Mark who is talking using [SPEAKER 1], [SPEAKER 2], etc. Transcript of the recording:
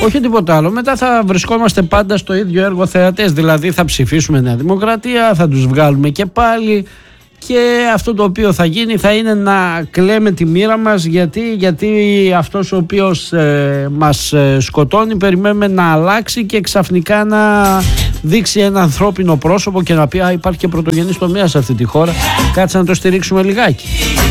[SPEAKER 1] Όχι τίποτα άλλο. Μετά θα βρισκόμαστε πάντα στο ίδιο έργο θεατές. Δηλαδή θα ψηφίσουμε Νέα Δημοκρατία, θα τους βγάλουμε και πάλι. Και αυτό το οποίο θα γίνει θα είναι να κλαίμε τη μοίρα μας, γιατί αυτός ο οποίος μας σκοτώνει περιμένουμε να αλλάξει και ξαφνικά να δείξει ένα ανθρώπινο πρόσωπο και να πει υπάρχει και πρωτογενής τομέας σε αυτή τη χώρα, κάτσε να το στηρίξουμε λιγάκι.